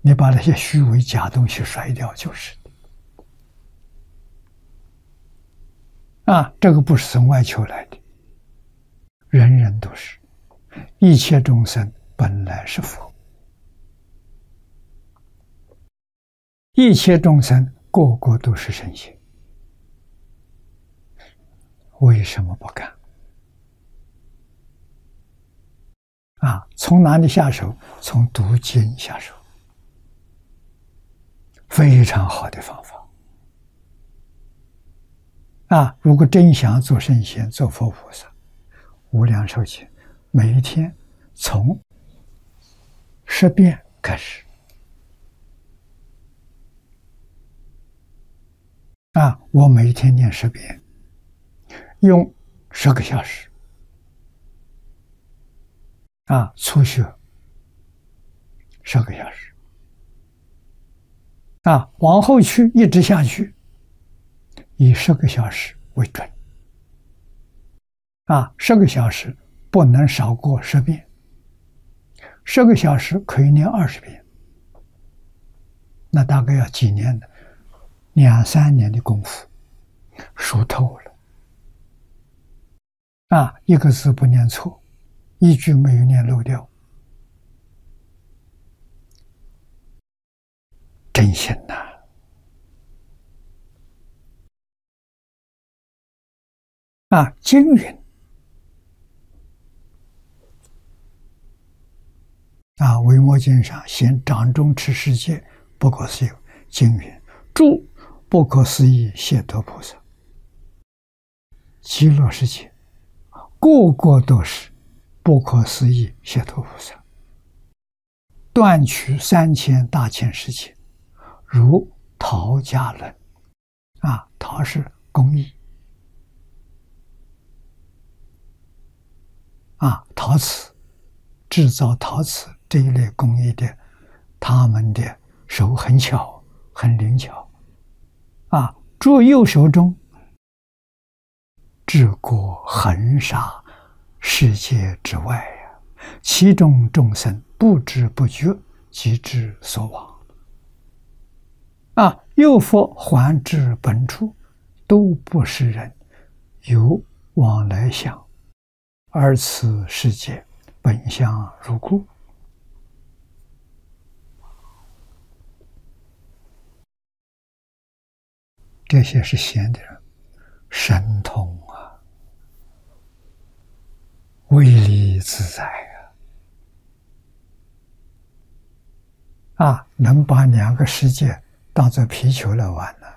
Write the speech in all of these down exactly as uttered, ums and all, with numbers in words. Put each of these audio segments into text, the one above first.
你把那些虚伪假东西甩掉就是的。啊，这个不是从外求来的，人人都是，一切众生本来是佛，一切众生个个都是神仙，为什么不干？啊，从哪里下手？从读经下手，非常好的方法。啊，如果真想做圣贤、做佛菩萨，无量寿经每一天从十遍开始。啊，我每一天念十遍，用十个小时。啊，初学十个小时。啊，往后去一直下去，以十个小时为准。啊，十个小时不能少过十遍，十个小时可以念二十遍，那大概要几年的，两三年的功夫，熟透了。啊，一个字不念错，一句没有念漏掉，真心呐！啊，经云啊，维摩经上现掌中持世界，不可思议。经云：诸不可思议解脱菩萨，极乐世界个个都是不可思议解脱菩萨，断取三千大千世界，如陶家论。啊，陶是工艺。啊，陶瓷制造陶瓷这一类工艺的，他们的手很巧，很灵巧。啊，着右手中治国恒沙世界之外呀，其中众生不知不觉即之所往。啊，又复还至本处，都不是人，有往来相，而此世界本相如故。这些是贤的人，神通啊，威力自在啊！啊，能把两个世界当作皮球来玩呢？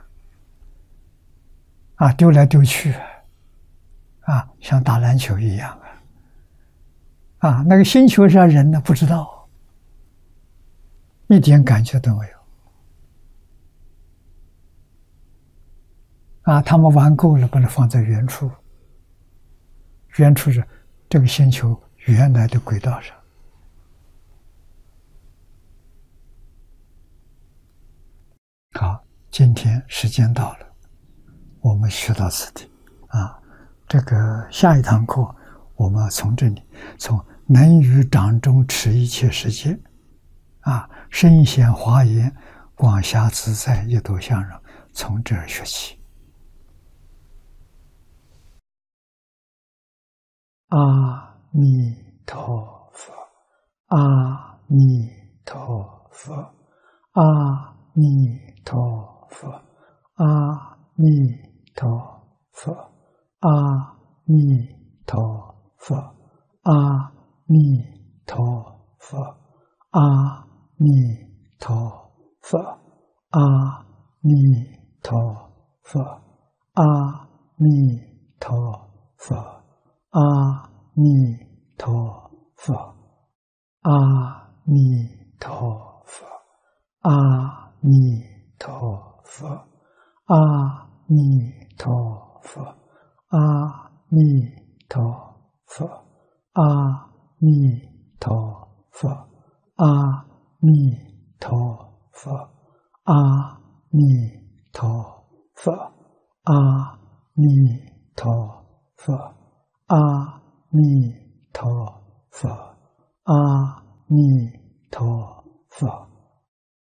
啊，丢来丢去，啊，像打篮球一样啊！啊，那个星球上人呢，不知道，一点感觉都没有。啊，他们玩够了，把它放在原处，原处是这个星球原来的轨道上。好，今天时间到了，我们学到此地啊。这个下一堂课，我们从这里，从能于掌中持一切世界，啊，身显华严，广狭自在，一度相融，从这儿学起。阿弥陀佛，阿弥陀佛，阿弥陀佛，阿弥陀佛，阿弥陀佛，阿弥陀佛，阿弥陀佛，阿弥陀佛，阿弥陀佛。阿弥陀佛，阿弥陀佛，阿弥陀佛，阿弥陀佛，阿弥陀佛，阿弥陀佛，阿弥陀佛，阿弥陀佛，阿弥陀佛。阿弥陀佛，阿弥陀佛。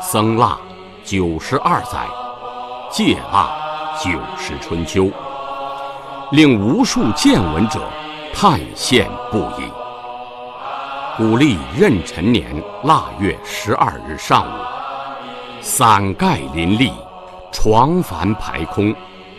僧腊九十二载，戒腊九十春秋，令无数见闻者叹羡不已。古历壬辰年腊月十二日上午，伞盖林立，床幡排空。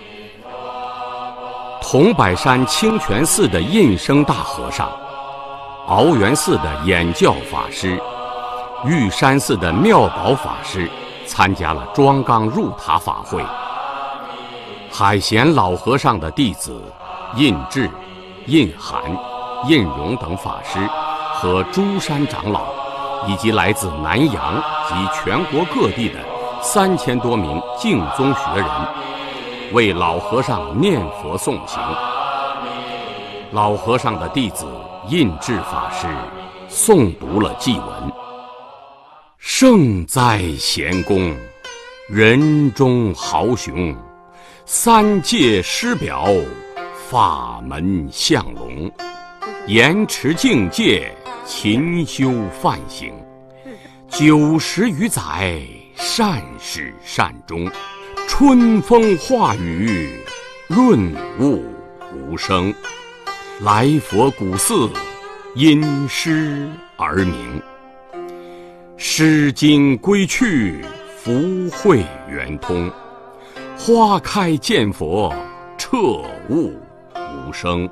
桐柏山清泉寺的印生大和尚，鳌源寺的演教法师，玉山寺的妙宝法师参加了庄纲入塔法会。海贤老和尚的弟子印智、印涵、印荣等法师和诸山长老，以及来自南洋及全国各地的三千多名净宗学人，为老和尚念佛诵行。老和尚的弟子印智法师诵读了祭文：圣哉贤公，人中豪雄，三界师表，法门相隆，严持境界，勤修梵行，九十余载，善始善终，春风化雨，润物无声。来佛古寺，因诗而名。诗经归去，福慧圆通。花开见佛，彻悟无声。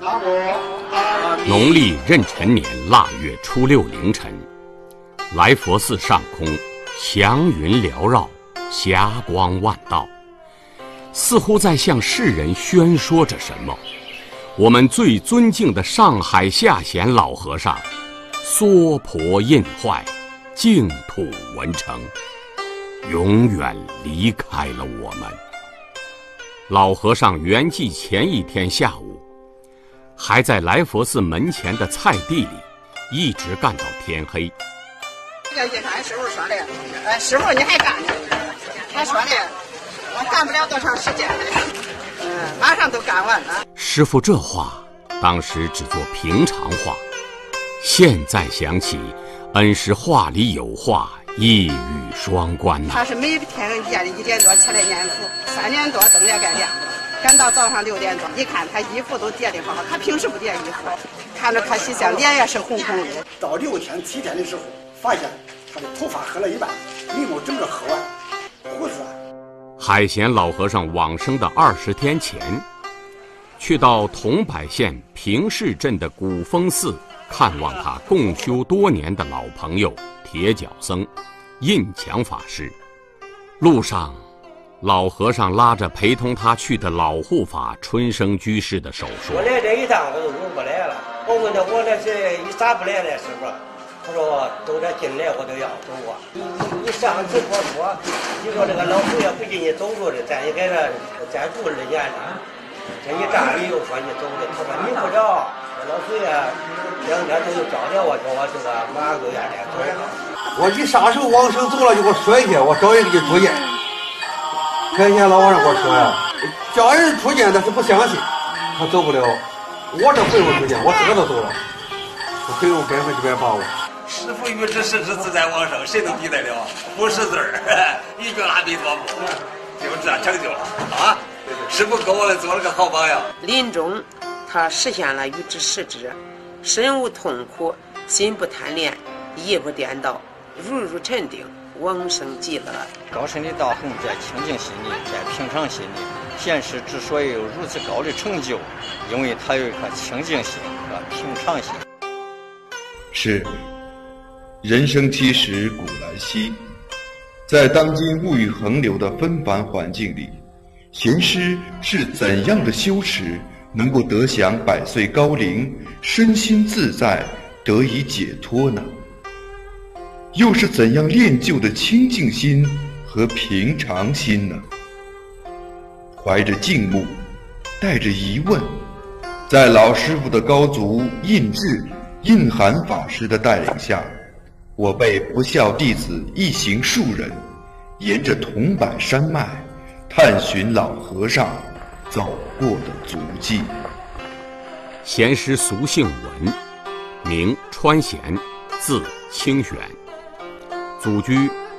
农历壬辰年腊月初六凌晨，来佛寺上空祥云缭绕，霞光万道，似乎在向世人宣说着什么。我们最尊敬的上海下贤老和尚娑婆印坏，净土文成，永远离开了我们。老和尚圆寂前一天下午，还在来佛寺门前的菜地里一直干到天黑。 这个俺师傅说的，呃，师傅你还干呢？他说的，我干不了多长时间了，嗯，马上都干完了。 师傅这话当时只做平常话，现在想起，恩师话里有话，一语双关呐、啊。 他是每天夜里一点多起来念佛，三点多灯也该亮了，赶到早上六点多，一看他衣服都叠得好，他平时不叠衣服，看着他西厢脸也是红红的。 到六天七天的时候，发现他的头发黑了一半，眉毛整个黑完，胡子。 海贤老和尚往生的二十天前，去到桐柏县平市镇的古峰寺看望他共修多年的老朋友铁脚僧印强法师。路上，老和尚拉着陪同他去的老护法春生居士的手说：“ 我来这一趟我就入不来了。我问他我那是一咋不来了，师傅？他说都得进来我都要走啊。你你你上次我说，你说这个老祖爷不进去走路的，咱也给他再住二年呢。这一站你又说你走的，他说你不着，老祖爷两天都有招待我，说我这个马上就愿意走。 我一啥时候往生走了就给我说一下，我找人给你出见。开天老和尚给我说呀，叫人出见他是不相信，他走不了。我这不用出见，我自个都走了，我很有百分之百把握。 师父预知时至自在往生，谁能抵得了？不识字儿，一句阿弥陀佛，就这样成就了啊！师父给我做了个好榜样。 临终，他实现了预知时至，身无痛苦，心不贪恋，意不颠倒，如如沉定，往生极乐。 高深的道行在清净心里，在平常心里。贤师之所以有如此高的成就，因为他有一颗清净心和平常心。 是。人生七十古来稀，在当今物欲横流的纷繁环境里，贤师是怎样的修持能够得享百岁高龄，身心自在，得以解脱呢？又是怎样练就的清净心和平常心呢？怀着敬慕，带着疑问，在老师傅的高足印智、印涵法师的带领下，我辈不孝弟子一行数人，沿着桐柏山脉，探寻老和尚走过的足迹。 贤师俗姓文，名川贤，字清玄，祖居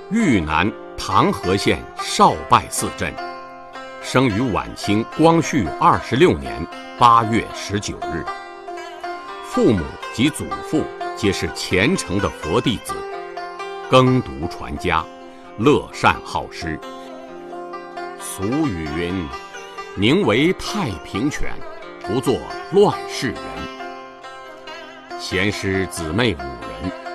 豫南唐河县少拜寺镇，生于晚清光绪二十六年八月十九日。父母及祖父皆是虔诚的佛弟子，耕读传家，乐善好施。俗语云：“宁为太平犬，不做乱世人。”贤师姊妹五人，